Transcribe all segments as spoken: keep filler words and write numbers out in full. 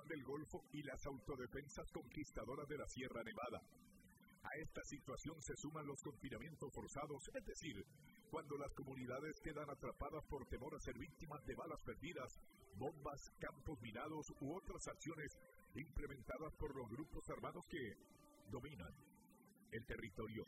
del Golfo y las autodefensas conquistadoras de la Sierra Nevada. A esta situación se suman los confinamientos forzados, es decir, cuando las comunidades quedan atrapadas por temor a ser víctimas de balas perdidas, bombas, campos minados u otras acciones implementadas por los grupos armados que dominan el territorio.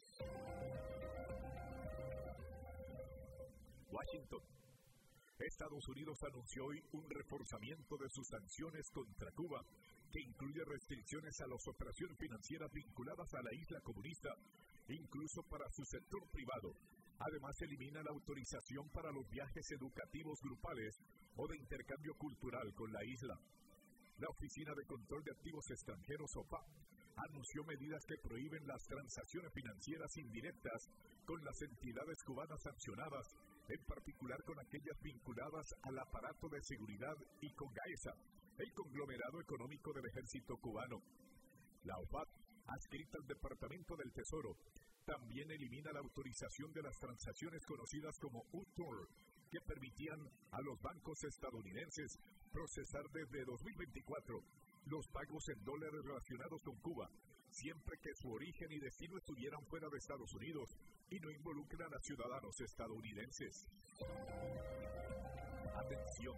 Washington. Estados Unidos anunció hoy un reforzamiento de sus sanciones contra Cuba, que incluye restricciones a las operaciones financieras vinculadas a la isla comunista, incluso para su sector privado. Además, elimina la autorización para los viajes educativos grupales o de intercambio cultural con la isla. La Oficina de Control de Activos Extranjeros, O P A, anunció medidas que prohíben las transacciones financieras indirectas con las entidades cubanas sancionadas, en particular con aquellas vinculadas al aparato de seguridad y con GAESA, el conglomerado económico del ejército cubano. La O P A, adscrita al Departamento del Tesoro, también elimina la autorización de las transacciones conocidas como U T O R, que permitían a los bancos estadounidenses procesar desde dos mil veinticuatro los pagos en dólares relacionados con Cuba, siempre que su origen y destino estuvieran fuera de Estados Unidos y no involucran a ciudadanos estadounidenses. Atención.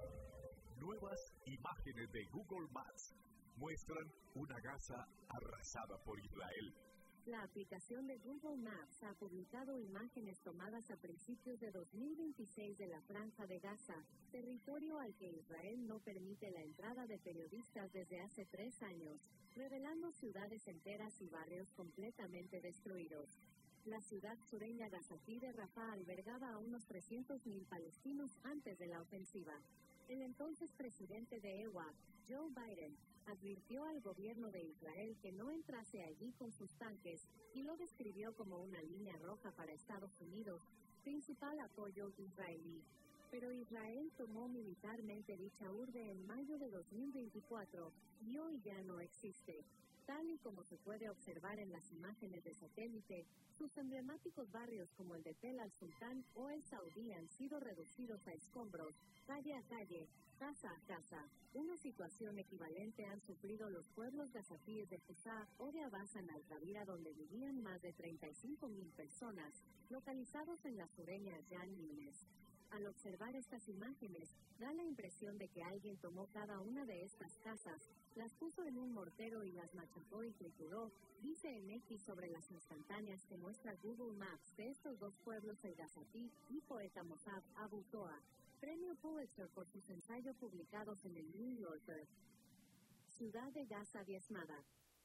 Nuevas imágenes de Google Maps muestran una Gaza arrasada por Israel. La aplicación de Google Maps ha publicado imágenes tomadas a principios de dos mil veintiséis de la Franja de Gaza, territorio al que Israel no permite la entrada de periodistas desde hace tres años, revelando ciudades enteras y barrios completamente destruidos. La ciudad sureña gazatí de Rafah albergaba a unos trescientos mil palestinos antes de la ofensiva. El entonces presidente de E U A, Joe Biden, advirtió al gobierno de Israel que no entrase allí con sus tanques y lo describió como una línea roja para Estados Unidos, principal apoyo israelí. Pero Israel tomó militarmente dicha urbe en mayo de dos mil veinticuatro y hoy ya no existe. Tal y como se puede observar en las imágenes de satélite, sus emblemáticos barrios como el de Tel al-Sultán o el Saudí han sido reducidos a escombros, calle a calle, casa a casa. Una situación equivalente han sufrido los pueblos gazatíes de Fusá o de Abasan al-Kabira, donde vivían más de treinta y cinco mil personas, localizados en la sureña Yan Yunes. Al observar estas imágenes, da la impresión de que alguien tomó cada una de estas casas, las puso en un mortero y las machacó y trituró, dice en X sobre las instantáneas que muestra Google Maps de estos dos pueblos, el gazatí y poeta Mossab Abu Toa, premio Pulitzer por sus ensayos publicados en el New Yorker. Ciudad de Gaza diezmada.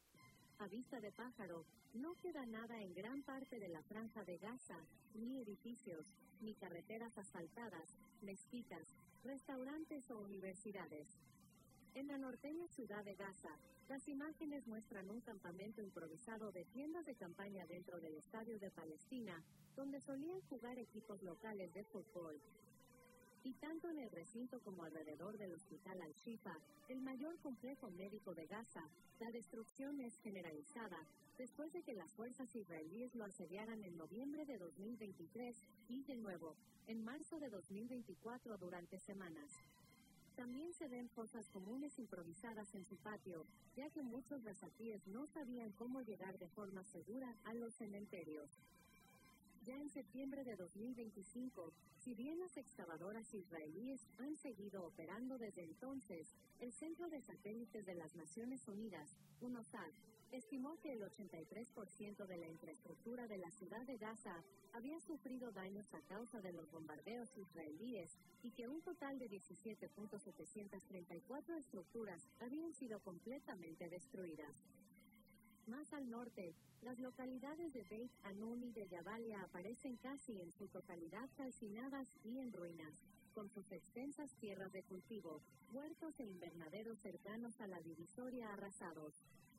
A vista de pájaro, no queda nada en gran parte de la Franja de Gaza, ni edificios, ni carreteras asfaltadas, mezquitas, restaurantes o universidades. En la norteña ciudad de Gaza, las imágenes muestran un campamento improvisado de tiendas de campaña dentro del estadio de Palestina, donde solían jugar equipos locales de fútbol. Y tanto en el recinto como alrededor del Hospital Al-Shifa, el mayor complejo médico de Gaza, la destrucción es generalizada, después de que las fuerzas israelíes lo asediaran en noviembre de dos mil veintitrés y, de nuevo, en marzo de dos mil veinticuatro durante semanas. También se ven fosas comunes improvisadas en su patio, ya que muchos gazatíes no sabían cómo llegar de forma segura a los cementerios. Ya en septiembre de dos mil veinticinco, si bien las excavadoras israelíes han seguido operando desde entonces, el Centro de Satélites de las Naciones Unidas, UNOSAD, estimó que el ochenta y tres por ciento de la infraestructura de la ciudad de Gaza había sufrido daños a causa de los bombardeos israelíes y que un total de diecisiete mil setecientas treinta y cuatro estructuras habían sido completamente destruidas. Más al norte, las localidades de Beit Hanun y de Jabalia aparecen casi en su totalidad calcinadas y en ruinas, con sus extensas tierras de cultivo, huertos e invernaderos cercanos a la divisoria arrasados.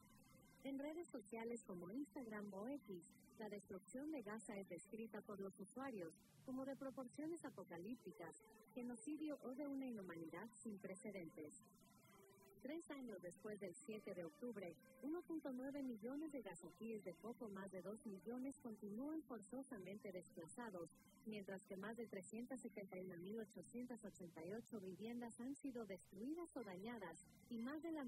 En redes sociales como Instagram o X, la destrucción de Gaza es descrita por los usuarios como de proporciones apocalípticas, genocidio o de una inhumanidad sin precedentes. Tres años después del siete de octubre, uno punto nueve millones de gazatíes de poco más de dos millones continúan forzosamente desplazados, mientras que más de trescientas setenta y una mil ochocientas ochenta y ocho viviendas han sido destruidas o dañadas, y más de la